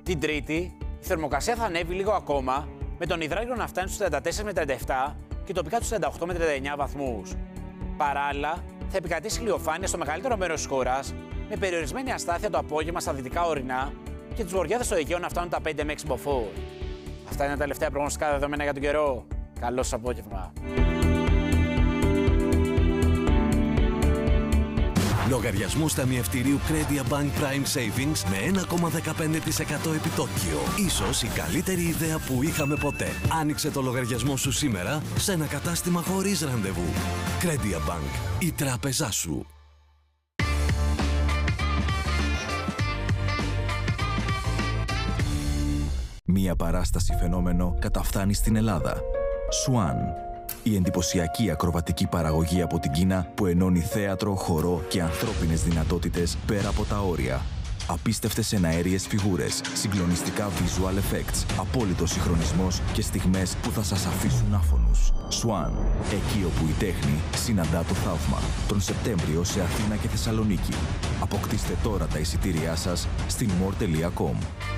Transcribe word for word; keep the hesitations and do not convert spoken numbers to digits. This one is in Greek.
Την Τρίτη, η θερμοκρασία θα ανέβει λίγο ακόμα, με τον υδράργυρο να φτάνει στους τριάντα τέσσερα με τριάντα επτά και τοπικά τους τριάντα οκτώ με τριάντα εννέα βαθμούς. Παράλληλα, θα επικρατήσει ηλιοφάνεια στο μεγαλύτερο μέρος της χώρας, με περιορισμένη αστάθεια το απόγευμα στα δυτικά ορεινά και τους βορειάδες στο Αιγαίο να φτάνουν τα πέντε με έξι μποφόρ. Αυτά είναι τα τελευταία προγνωστικά δεδομένα για τον καιρό. Καλό σας απόγευμα. Λογαριασμός ταμιευτηρίου Credit Bank Prime Savings με ένα κόμμα δεκαπέντε τοις εκατό επιτόκιο. Ίσως η καλύτερη ιδέα που είχαμε ποτέ. Άνοιξε το λογαριασμό σου σήμερα σε ένα κατάστημα χωρίς ραντεβού. Credit Bank, η τράπεζά σου. Μία παράσταση φαινόμενο καταφθάνει στην Ελλάδα. Swan. Η εντυπωσιακή ακροβατική παραγωγή από την Κίνα που ενώνει θέατρο, χορό και ανθρώπινες δυνατότητες πέρα από τα όρια. Απίστευτες εναέριες φιγούρες, συγκλονιστικά visual effects, απόλυτος συγχρονισμός και στιγμές που θα σας αφήσουν άφωνους. Swan. Εκεί όπου η τέχνη συναντά το θαύμα. Τον Σεπτέμβριο σε Αθήνα και Θεσσαλονίκη. Αποκτήστε τώρα τα εισιτήριά σας στην more τελεία com.